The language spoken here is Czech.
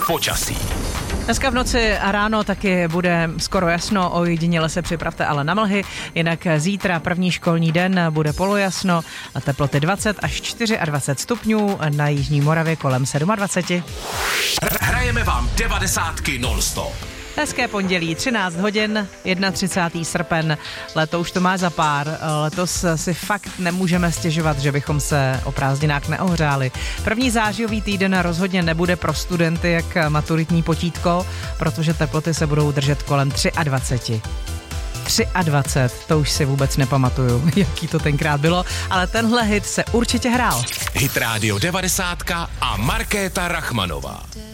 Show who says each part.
Speaker 1: počasí.
Speaker 2: Dneska v noci a ráno taky bude skoro jasno, ojediněle se připravte ale na mlhy, jinak zítra první školní den bude polojasno a teploty 20 až 24 stupňů, na jižní Moravě kolem 27.
Speaker 1: Hrajeme vám 90 non-stop.
Speaker 2: Hezké pondělí, 13 hodin, 31. srpen, leto už to má za pár, letos si fakt nemůžeme stěžovat, že bychom se o prázdninách neohřáli. První zářijový týden rozhodně nebude pro studenty jak maturitní potítko, protože teploty se budou držet kolem 23. 23, to už si vůbec nepamatuju, jaký to tenkrát bylo, ale tenhle hit se určitě hrál.
Speaker 1: Hit Radio 90 a Markéta Rachmanová.